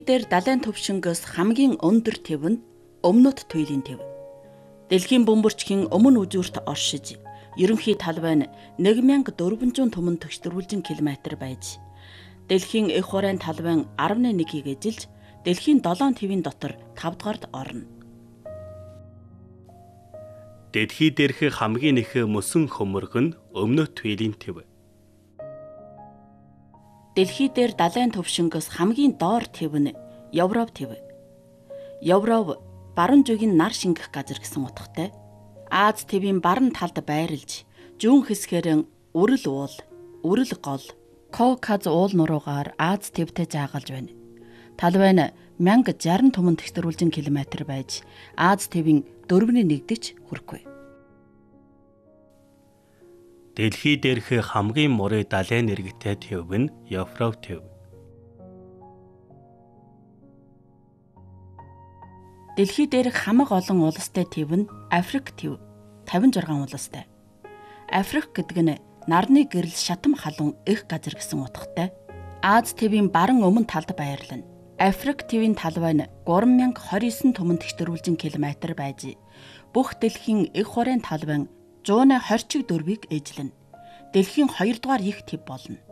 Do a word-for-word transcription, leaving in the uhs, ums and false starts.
дээр далайн төвшингөөс хамгийн өндөр тэв нь өмнөд туйлын тэв. Дэлхийн бөмбөрчхийн өмнө үзүүрт оршиж, ерөнхий талбай нь нэг мянга дөрвөн зуун түмэн төгсдөрвөлжин километр байж, дэлхийн эх хураан талбай арван нэгийг эжилж, дэлхийн долоон тэвийн дотор тав дугаард орно. Дэлхий дээрх хамгийн их мөсөн хөмөрг нь өмнөд туйлын тэв. Дэлхий дээр далайн төвшингөөс хамгийн доор тэв нь Европ тэв. Европ баруун зүгийн нар шингэх газар гэсэн утгатай. Аз тэвийн баруун талд байрлаж, зүүн хэсгээр үрэл уул, үрэл гол, Кавказ уул нуруугаар Аз тэвтэй заагалж байна. Талбай нь мянга шарсан түмэн төгсдөрвөлжин километр байж, Аз тэвийн дөрвөн нэгдэж хүрэхгүй. Дэлхий дээрх хамгийн мурын далайн нэрэгтэй тэв нь Европ тэв. Дэлхий дээрх хамаг олон улстай тэв нь Африк тэв, тавин зургаан улстай. Африк гэдэг нь нарны гэрэл шатам халуун их газар гэсэн утгатай. Аз тэвийн баруун өмнө талд байрлана. Африк тэвийн талбай нь гурван мянга хорин есөн түмэн төгсдөрвөлжин километр байж, бүх дэлхийн эх хураан талбай зуун хорьчиг дөрвийг эзлэнэ. Дэлхийн хоёр дугаар их тэв болно.